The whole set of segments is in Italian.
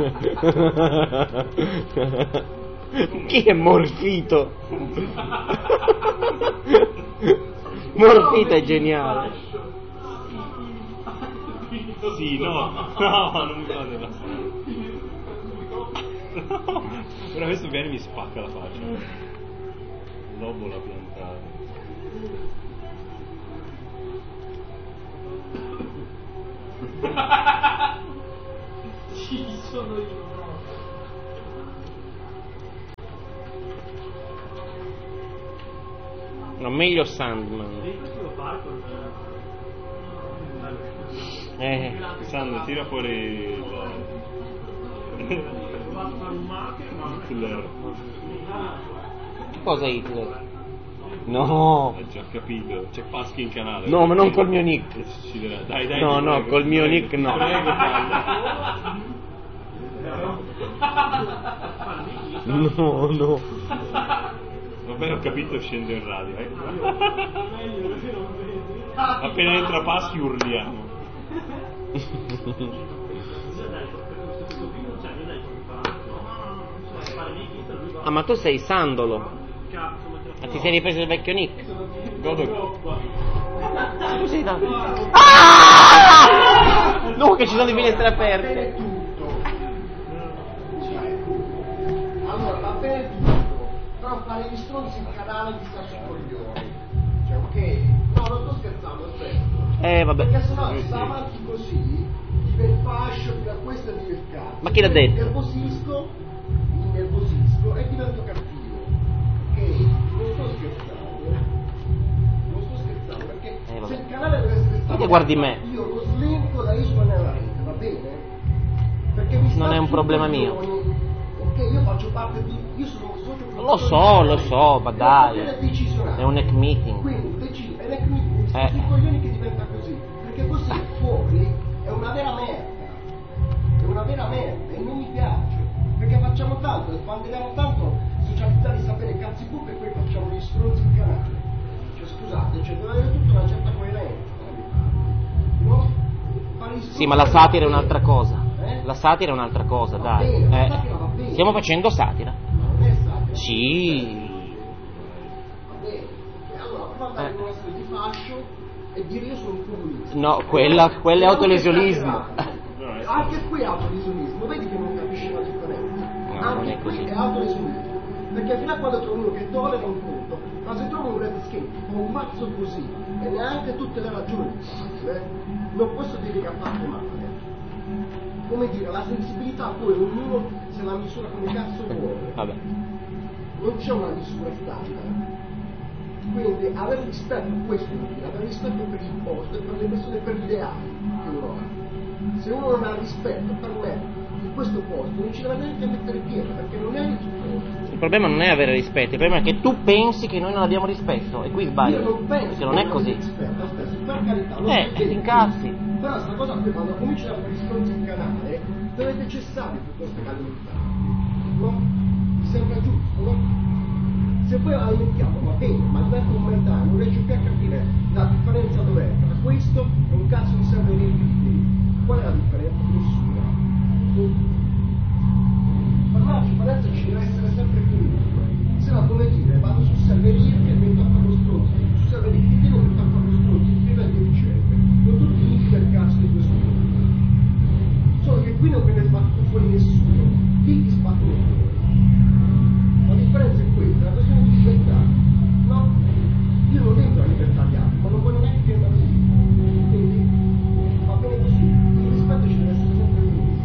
Chi è Morfito? Morfito è geniale. Sì, no, non mi fate la no. Però adesso viene e mi spacca la faccia. Lobo l'ha piantato. Ci sono io. No, meglio Sandman. Sandro, tira fuori Hitler. Cosa Hitler? No. Hai già capito, c'è Paschi in canale. No, ma non col mio nick. Dai, No, no, prego, col mio prego, nick no. Prego, No. vabbè, ho capito, scende in radio. Appena entra Paschi urliamo. Ah, ma tu sei Sandolo. Ma ti sei ripreso il vecchio nick? Godo. Tu sei da... Ah! No, che ci sono le finestre aperte. Allora, va bene tutto, però fare gli stronzi in canale mi sta sui coglioni. Cioè, ok? No, non sto scherzando, aspetta. Vabbè. Perché sennò se sta avanti così, ti ve il fascio, ti dà questo e ti ve il cazzo. Ma chi l'ha detto? Mi innervosisco e divento cattivo. Ok? Non sto scherzando, perché se il canale deve essere stato... Perché guardi me? Io lo slinco da Isola nella rete, va bene? Perché mi sta Non è un sui problema coglioni. mio. Ok, io faccio parte di... Io sono un socio... Lo so, ma dai. È un neck meeting. Quindi decidi, è neck meeting, sono i coglioni che diventa così. Perché così fuori è una vera merda. È una vera merda e non mi piace. Perché facciamo tanto, spanderiamo tanto socializzare i sapere cazzi buchi e poi facciamo gli stronzi in canale. Cioè scusate, cioè deve avere tutta una certa coerenza. No? Fare gli Sì, ma la satira è un'altra cosa. Eh? La satira è un'altra cosa, Va dai. bene, la satira va bene. Stiamo facendo satira. Ma non è satira. Sì. Va bene. E allora guardare come essere di fascio e dire io sono un comunista. No, quella è autolesionismo. Anche qui è autolesionismo, vedi che non capisce la differenza. No, Anche non è qui così. è autolesionismo. Perché fino a quando trovo uno che tollera un punto, ma se trovo un red skin con un mazzo così e neanche tutte le ragioni, non posso dire che ha fatto male. Come dire, la sensibilità poi ognuno se la misura come cazzo vuole. Vabbè. Non c'è una misura standard. Quindi avere rispetto a questo vuol dire avere rispetto per il posto e per le persone, per gli ideali che uno ha. Se uno non ha rispetto per me in questo posto non ci deve neanche mettere piede perché non è il suo posto. Il problema non è avere rispetto, il problema è che tu pensi che noi non abbiamo rispetto e qui sbagli. Io non penso Perché non è così. Rispetto, aspetta, per carità, Ti incazzi. però sta cosa qui quando cominci a fare stronzi in canale dovete cessare tutte queste calunità, no? Mi sembra giusto, no? Se poi alimentiamo, va bene, ma diventa un mentale, non riesci più a capire la differenza dov'è tra questo e un cazzo di server in. Qual è la differenza? Nessuna. Per me la differenza ci deve essere sempre comunque. Se no, come dire, vado su server che diventa a fare lo stronzo, su server che diventa a fare lo stronzo, scrive e riceve. Non tutti link del cazzo di questo mondo. Solo che qui non viene sbattuto fuori nessuno. Chi ti sbattono fuori? La differenza è questa, è una questione di libertà. No? Io non entro la libertà agli altri, ma non voglio neanche che me la dica. Quindi va bene così. Il rispetto ci deve essere sempre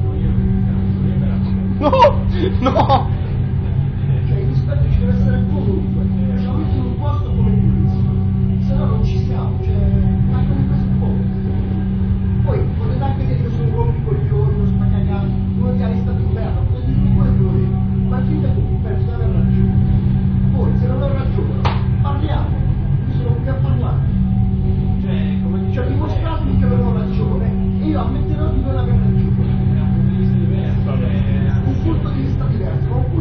No! No! cioè il rispetto ci deve essere comunque, facciamo in un posto come questo, se no non ci siamo, cioè mancano i presupposti. Poi potete anche dire che sono uomini coglioni, uno spaccagato, uno che ha restato in merda, potete dire quello che volete, ma finché tu penso di aver ragione. Poi se non ho ragione, parliamo, io sono qui a parlare. Cioè dimostratemi che non ho ragione e io ammetterò di non aver ragione. Un punto di vista diverso,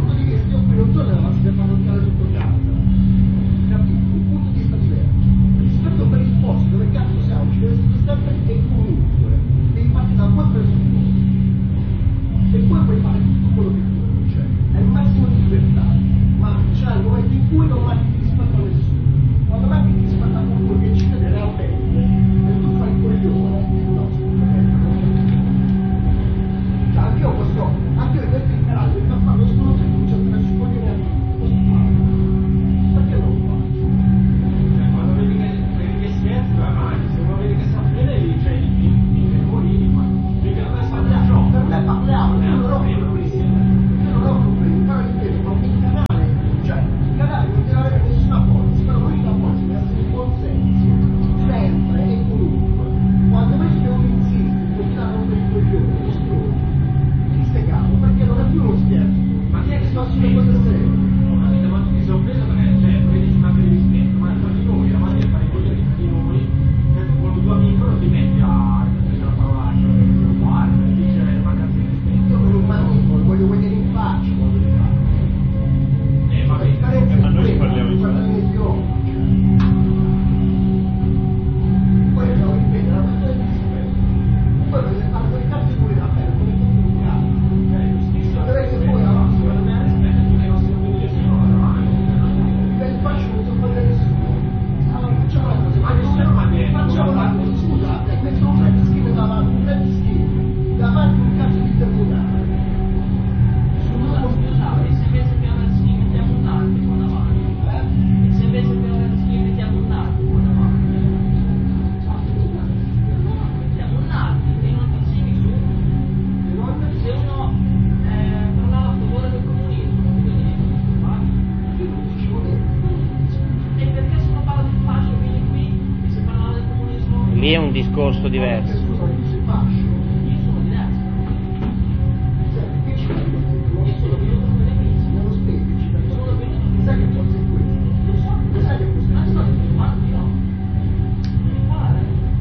è un discorso diverso. Scusa, io sei fascio. Io sono diverso. Senti, che ci fai? Io sono venuto con gli amici. Non lo spieghi, perché Sono venuto con sai che cosa è questo? Lo so, Lo sai che cos'è? ma sto filmando io. Mi pare.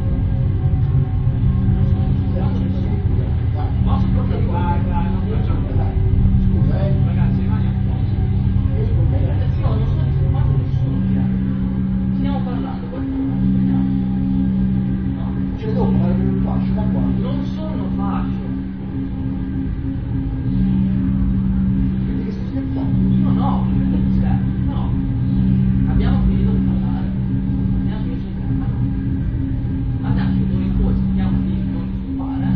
Posso proprio guardare, non facciamo Dai, scusa, ragazzi, rimani a posto. vieni con me. Ragazzi, io non sto filmando nessuno, stiamo parlando, qualcuno, vediamo. No, Ce ne devo fare per il fascio, da qua. non sono fascio. Quindi che sto scherzando? Io no, cioè, no. Abbiamo finito di parlare. Abbiamo smesso di parlare. Adesso noi poi cerchiamo di non fare.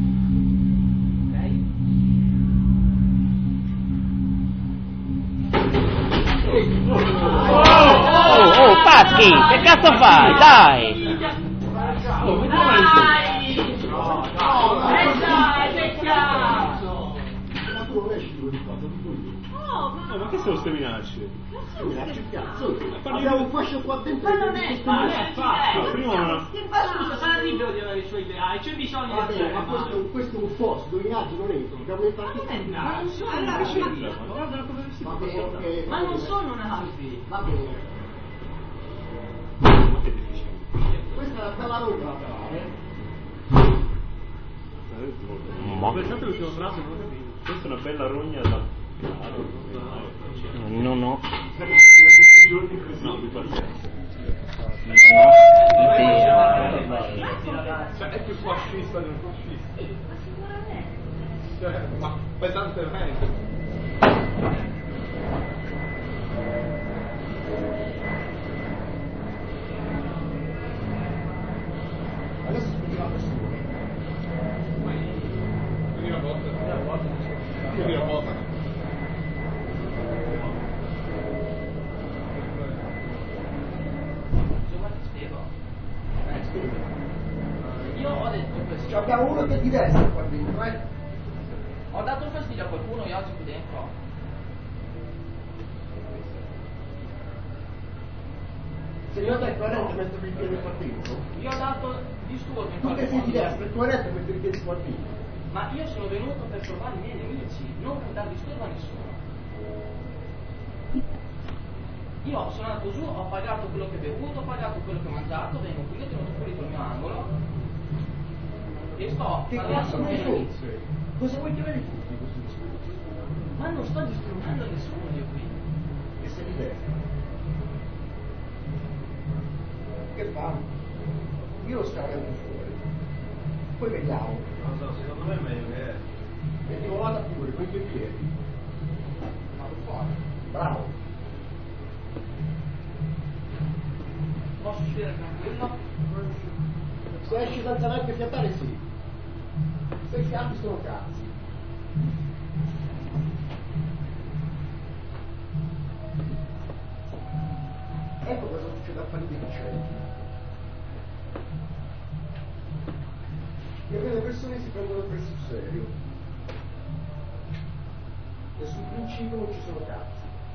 Oh, Paschi, che cazzo fai? Dai! Dai, che cazzo! Ma tu non esci di quel fatto, dico io. No, ma che sono queste minacce? Minacci cazzo. Abbiamo un fascio qua dentro. Ma non è facile, Prima una... Ma scusa, sarà libero di avere i suoi ideali, c'è bisogno di Vabbè, essere ma questo è un fosso, dove i razzi non entrano, dobbiamo entrare Ma non è tutti. nazi, Guarda come si Va bene, ok. ma non sono nazi. Va bene. Ma che difficile. Questa è una bella roba da fare. Pensate l'ultima frase, non ho capito. Questa è una bella rogna da... No, no. No, mi pazienza. Cioè, è più fascista del fascista. Ma sicuramente. Cioè, ma pesantemente. Adesso scusi la persona. Quindi una volta. Quindi una volta. Insomma, ti spiego. Io ho detto questo. Cioè, abbiamo uno che è diverso qua dentro, Ho dato fastidio a qualcuno io oggi qui dentro. Se io dai coerente mettere il piede qua dentro. Io ho dato disturbo in Tu qualche che sei modo. diverso, è coerente mettere il piede qua dentro. Ma io sono venuto per trovare i miei nemici, non per dar disturbo a nessuno. Io sono andato giù, ho pagato quello che ho bevuto, ho pagato quello che ho mangiato, vengo qui, ho tenuto pulito il mio angolo e sto Che parlando cazzo con i vuoi miei nemici. fare? Cosa vuoi chiamare tutti questo discorso? Ma non sto disturbando nessuno io qui. Che sei diverso. Che fa? Io lo scarico fuori. Poi vediamo. Non so, secondo me è meglio che è. E ti vada pure, con i tuoi piedi. Ma lo fai. Bravo. Posso uscire tranquillo? Se esci senza neanche fiatare, sì. Se fiati sono cazzi. Ecco cosa succede a Parigi Vicenza. Che le persone si prendono per sul serio. E sul principio non ci sono cazzi.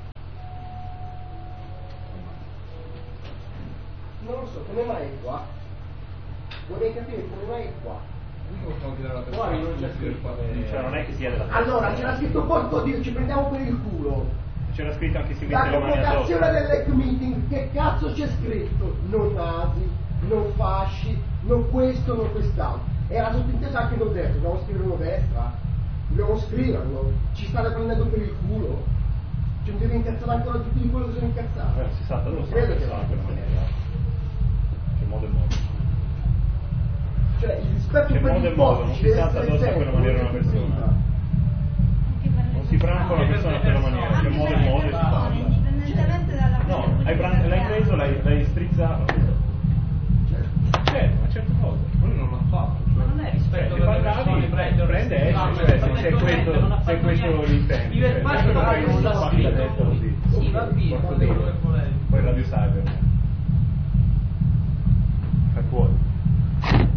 Non lo so, come mai è qua? Vorrei capire come mai è qua. Io non so dire la persona. Poi non c'è scritto. Cioè, non è che sia della... Allora, c'era scritto porco Dio, ci prendiamo per il culo. C'era scritto anche si La mette le mani addosso. convocazione dell'EC meeting, che cazzo c'è scritto? Non nazi, non fasci, non questo, non quest'altro. Era sottinteso anche non destra, dobbiamo scriverlo destra, dobbiamo scriverlo, ci state prendendo per il culo, ci non devi incazzare ancora tutti di quello che sono incazzato. Si sa, non Non so, credo che si sa in quella maniera. C'è modo e modo. Cioè, il rispetto C'è per modo il e modo, posto non ci si deve salta essere addosso a sempre, quella maniera non una si persona. sembra. Non si pranca una persona a quella maniera, c'è modo e modo e si parla. Indipendentemente dalla No, l'hai preso, l'hai strizzato. Certo, ma certe cose. Lui non l'ha fatto. Ma non è rispetto per le persone, prende e esce, cioè, se è questo l'intento. Vive il fatto non che è non un l'ha spazio da scritto. destra così. Sì, va via, Porco quello Dio. che volevi. Poi Radio Cyber. Fai fuori.